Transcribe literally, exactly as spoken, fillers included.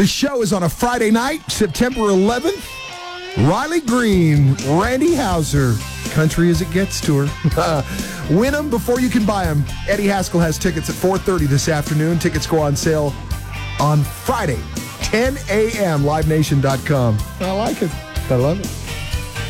The show is on a Friday night, September eleventh. Riley Green, Randy Houser, country as it gets to her. Win them before you can buy them. Eddie Haskell has tickets at four thirty this afternoon. Tickets go on sale on Friday, ten a.m., live nation dot com. I like it. I love it.